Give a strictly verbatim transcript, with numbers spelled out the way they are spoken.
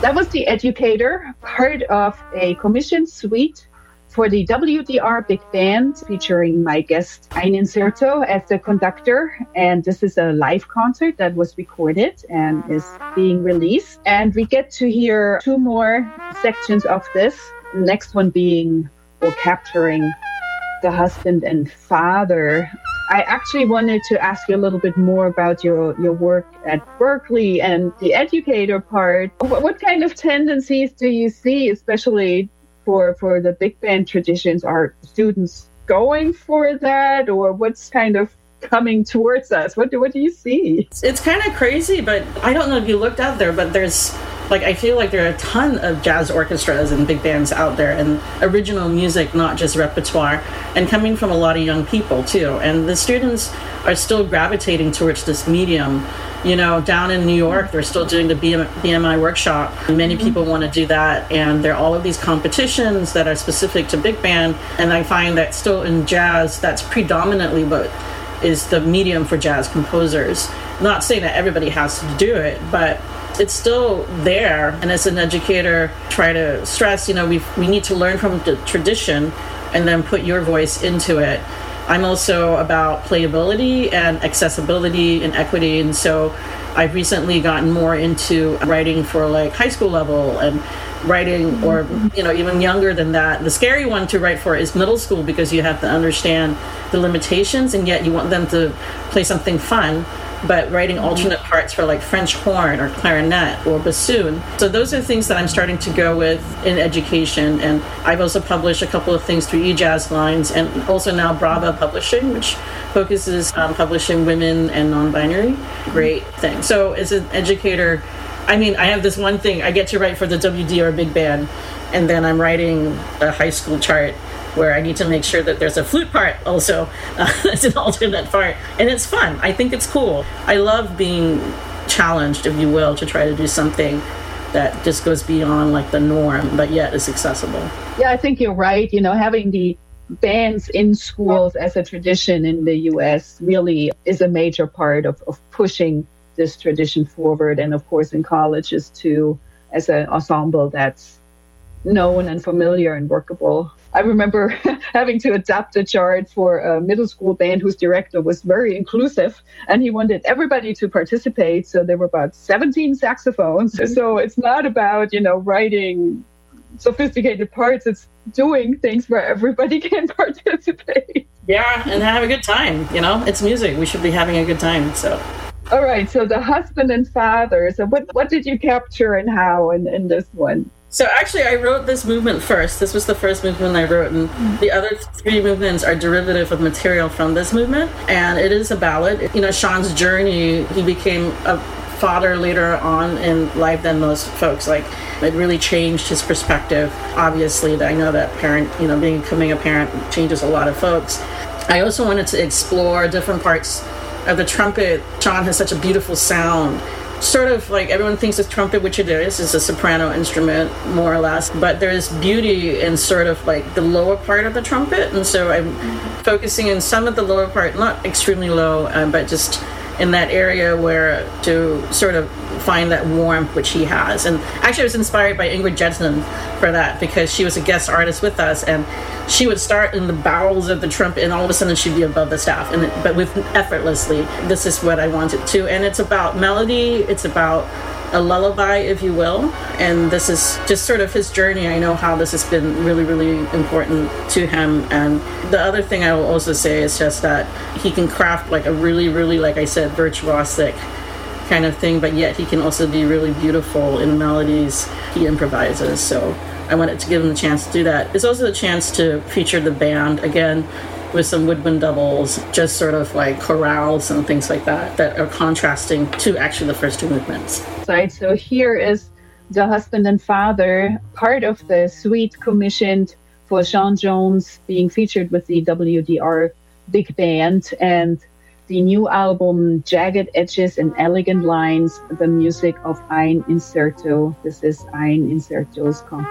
That was The Educator, part of a commissioned suite for the W D R Big Band, featuring my guest Ein Inserto as the conductor. And this is a live concert that was recorded and is being released. And we get to hear two more sections of this. The next one being, or capturing, the husband and father. I actually wanted to ask you a little bit more about your, your work at Berklee and the educator part. What, what kind of tendencies do you see, especially for for the big band traditions? Are students going for that, or what's kind of coming towards us? What do, what do you see? It's, it's kind of crazy, but I don't know if you looked out there, but there's Like, I feel like there are a ton of jazz orchestras and big bands out there, and original music, not just repertoire, and coming from a lot of young people, too. And the students are still gravitating towards this medium. You know, down in New York, they're still doing the B M I workshop. Many people want to do that, and there are all of these competitions that are specific to big band, and I find that still in jazz, that's predominantly what is the medium for jazz composers. Not saying that everybody has to do it, but it's still there. And as an educator, try to stress, you know, we we need to learn from the tradition and then put your voice into it. I'm also about playability and accessibility and equity. And so I've recently gotten more into writing for like high school level and writing, or, you know, even younger than that. The scary one to write for is middle school, because you have to understand the limitations, and yet you want them to play something fun. But writing alternate parts for like French horn or clarinet or bassoon. So those are things that I'm starting to go with in education. And I've also published a couple of things through eJazz Lines, and also now Brava Publishing, which focuses on publishing women and non-binary. Great thing. So as an educator, I mean, I have this one thing. I get to write for the W D R Big Band, and then I'm writing a high school chart where I need to make sure that there's a flute part also uh, as an alternate part. And it's fun. I think it's cool. I love being challenged, if you will, to try to do something that just goes beyond like the norm, but yet is accessible. Yeah, I think you're right. You know, having the bands in schools as a tradition in the U S really is a major part of, of pushing this tradition forward. And of course in colleges too, as an ensemble that's known and familiar and workable. I remember having to adapt a chart for a middle school band whose director was very inclusive, and he wanted everybody to participate. So there were about seventeen saxophones. Mm-hmm. So it's not about, you know, writing sophisticated parts. It's doing things where everybody can participate. Yeah, and have a good time. You know, it's music. We should be having a good time. So. All right. So the husband and father. So what, what did you capture and how in, in this one? So actually, I wrote this movement first. This was the first movement I wrote, and the other three movements are derivative of material from this movement, and it is a ballad. You know, Sean's journey, he became a father later on in life than most folks. Like, it really changed his perspective. Obviously, I know that parent, you know, becoming a parent changes a lot of folks. I also wanted to explore different parts of the trumpet. Sean has such a beautiful sound. Sort of like everyone thinks the trumpet, which it is, is a soprano instrument, more or less. But there's beauty in sort of like the lower part of the trumpet. And so I'm focusing in some of the lower part, not extremely low, um, but just in that area where to sort of find that warmth which he has. And actually I was inspired by Ingrid Jensen for that, because she was a guest artist with us, and she would start in the bowels of the trumpet and all of a sudden she'd be above the staff, and it, but with effortlessly. This is what I wanted to. And it's about melody, it's about a lullaby, if you will, and this is just sort of his journey. I know how this has been really, really important to him. And the other thing I will also say is just that he can craft like a really, really, like I said, virtuosic kind of thing, but yet he can also be really beautiful in melodies he improvises. So I wanted to give him the chance to do that. It's also a chance to feature the band again with some woodwind doubles, just sort of like chorales and things like that that are contrasting to actually the first two movements. Right, so here is the husband and father, part of the suite commissioned for Sean Jones, being featured with the W D R Big Band, and the new album Jagged Edges and Elegant Lines, the music of Ein Inserto. This is Ein Inserto's composition.